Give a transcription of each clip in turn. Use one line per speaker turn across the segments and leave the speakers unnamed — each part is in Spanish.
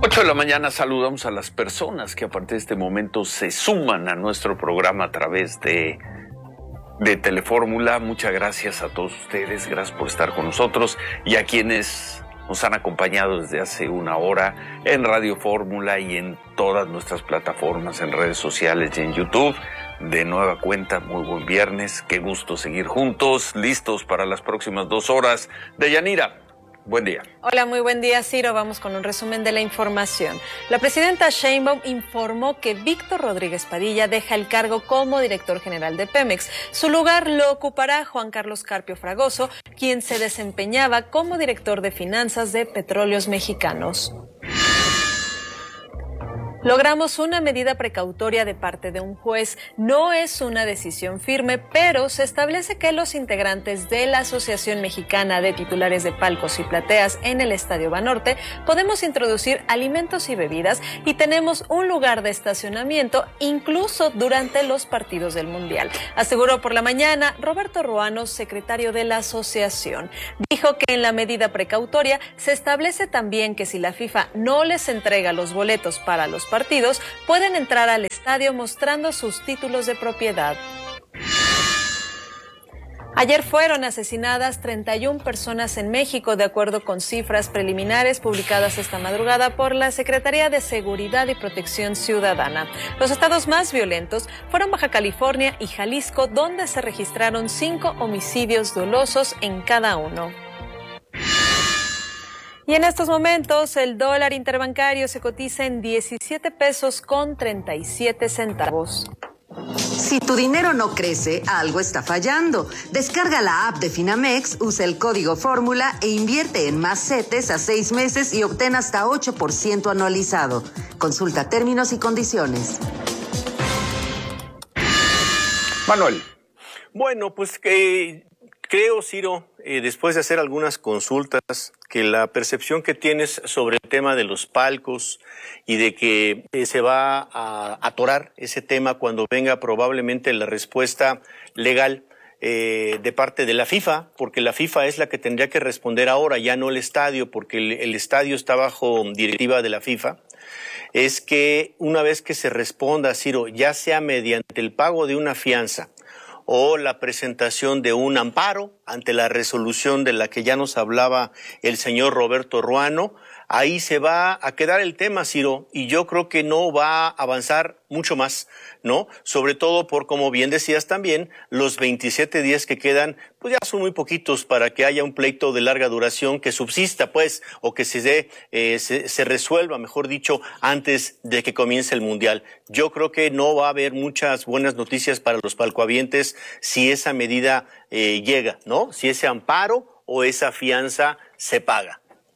8 de la mañana saludamos a las personas que a partir de este momento se suman a nuestro programa a través de Telefórmula. Muchas gracias a todos ustedes, gracias por estar con nosotros y a quienes nos han acompañado desde hace una hora en Radio Fórmula y en todas nuestras plataformas, en redes sociales y en YouTube. De nueva cuenta, muy buen viernes, qué gusto seguir juntos, listos para las próximas 2 horas. Deyanira, buen día.
Hola, muy buen día, Ciro. Vamos con un resumen de la información. La presidenta Sheinbaum informó que Víctor Rodríguez Padilla deja el cargo como director general de Pemex. Su lugar lo ocupará Juan Carlos Carpio Fragoso, quien se desempeñaba como director de finanzas de Petróleos Mexicanos. Logramos una medida precautoria de parte de un juez. No es una decisión firme, pero se establece que los integrantes de la Asociación Mexicana de Titulares de Palcos y Plateas en el Estadio Banorte podemos introducir alimentos y bebidas y tenemos un lugar de estacionamiento incluso durante los partidos del Mundial. Aseguró por la mañana Roberto Ruano, secretario de la asociación. Dijo que en la medida precautoria se establece también que si la FIFA no les entrega los boletos para los partidos, pueden entrar al estadio mostrando sus títulos de propiedad. Ayer fueron asesinadas 31 personas en México, de acuerdo con cifras preliminares publicadas esta madrugada por la Secretaría de Seguridad y Protección Ciudadana. Los estados más violentos fueron Baja California y Jalisco, donde se registraron 5 homicidios dolosos en cada uno. Y en estos momentos el dólar interbancario se cotiza en 17 pesos con 37 centavos.
Si tu dinero no crece, algo está fallando. Descarga la app de Finamex, usa el código Fórmula e invierte en más CETES a 6 meses y obtén hasta 8% anualizado. Consulta términos y condiciones.
Manuel.
Bueno, pues creo, Ciro, después de hacer algunas consultas, que la percepción que tienes sobre el tema de los palcos y de que se va a atorar ese tema cuando venga probablemente la respuesta legal de parte de la FIFA, porque la FIFA es la que tendría que responder ahora, ya no el estadio, porque el estadio está bajo directiva de la FIFA, es que una vez que se responda, Ciro, ya sea mediante el pago de una fianza o la presentación de un amparo ante la resolución de la que ya nos hablaba el señor Roberto Ruano, ahí se va a quedar el tema, Ciro, y yo creo que no va a avanzar mucho más, ¿no? Sobre todo por, como bien decías también, los 27 días que quedan, pues ya son muy poquitos para que haya un pleito de larga duración que subsista, pues, o que se resuelva, mejor dicho, antes de que comience el Mundial. Yo creo que no va a haber muchas buenas noticias para los palcohabientes si esa medida llega, ¿no? Si ese amparo o esa fianza se paga.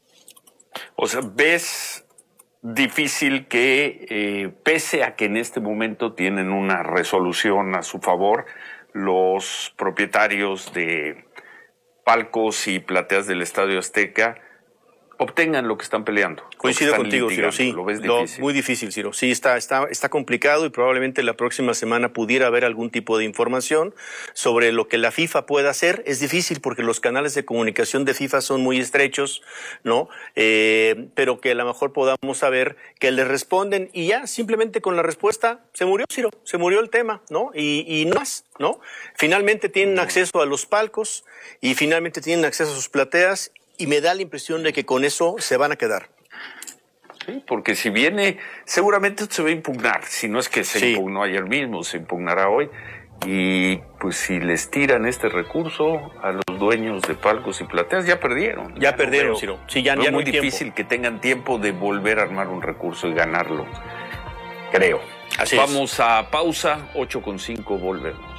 O sea, ¿ves difícil que, pese a que en este momento tienen una resolución a su favor, los propietarios de palcos y plateas del Estadio Azteca obtengan lo que están peleando?
Coincido contigo, Ciro, sí.
¿Lo ves difícil?
Muy difícil, Ciro. Sí, está complicado y probablemente la próxima semana pudiera haber algún tipo de información sobre lo que la FIFA pueda hacer. Es difícil porque los canales de comunicación de FIFA son muy estrechos, ¿no? Pero que a lo mejor podamos saber que le responden y ya, simplemente con la respuesta, se murió, Ciro, se murió el tema, ¿no? Y no más, ¿no? Finalmente tienen acceso a los palcos y finalmente tienen acceso a sus plateas. Y me da la impresión de que con eso se van a quedar.
Sí, porque si viene, seguramente se va a impugnar. Si no es que se impugnó ayer mismo, se impugnará hoy. Y pues si les tiran este recurso a los dueños de palcos y plateas, ya perdieron.
Ya perdieron, Ciro. Sí, ya
es
no
muy
hay
difícil que tengan tiempo de volver a armar un recurso y ganarlo. Creo.
Así
Vamos a pausa, 8:05, volvemos.